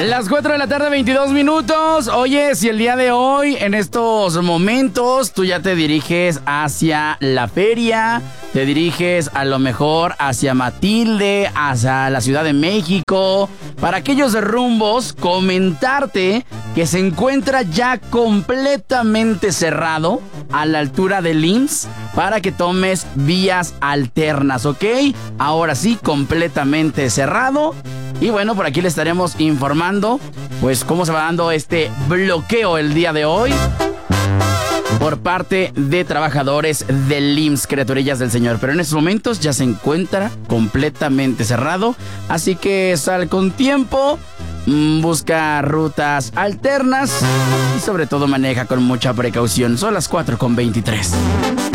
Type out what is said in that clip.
Las 4 de la tarde, 22 minutos. Oye, si el día de hoy, en estos momentos, tú ya te diriges hacia la feria, te diriges a lo mejor hacia Matilde, hacia la Ciudad de México, para aquellos rumbos, comentarte que se encuentra ya completamente cerrado a la altura del IMSS para que tomes vías alternas, ¿ok? Ahora sí, completamente cerrado. Y bueno, por aquí le estaremos informando pues cómo se va dando este bloqueo el día de hoy por parte de trabajadores del IMSS, criaturillas del Señor. Pero en estos momentos ya se encuentra completamente cerrado, así que sal con tiempo, busca rutas alternas y sobre todo maneja con mucha precaución. Son las 4:23.